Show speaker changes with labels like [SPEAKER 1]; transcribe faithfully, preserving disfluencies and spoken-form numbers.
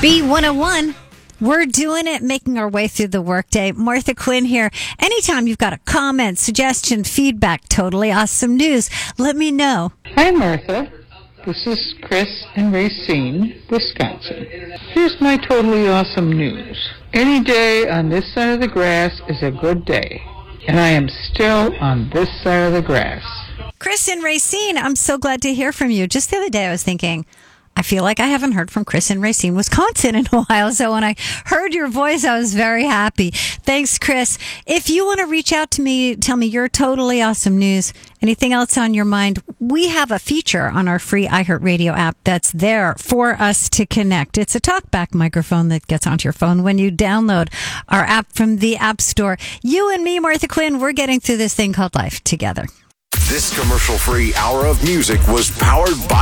[SPEAKER 1] B one oh one. We're doing it, making our way through the workday. Martha Quinn here. Anytime you've got a comment, suggestion, feedback, totally awesome news, let me know.
[SPEAKER 2] Hi, Martha. This is Chris in Racine, Wisconsin. Here's my totally awesome news. Any day on this side of the grass is a good day, and I am still on this side of the grass.
[SPEAKER 1] Chris in Racine, I'm so glad to hear from you. Just the other day I was thinking, I feel like I haven't heard from Chris in Racine, Wisconsin in a while. So when I heard your voice, I was very happy. Thanks, Chris. If you want to reach out to me, tell me your totally awesome news, anything else on your mind, we have a feature on our free iHeartRadio app that's there for us to connect. It's a talkback microphone that gets onto your phone when you download our app from the App Store. You and me, Martha Quinn, we're getting through this thing called life together.
[SPEAKER 3] This commercial-free hour of music was powered by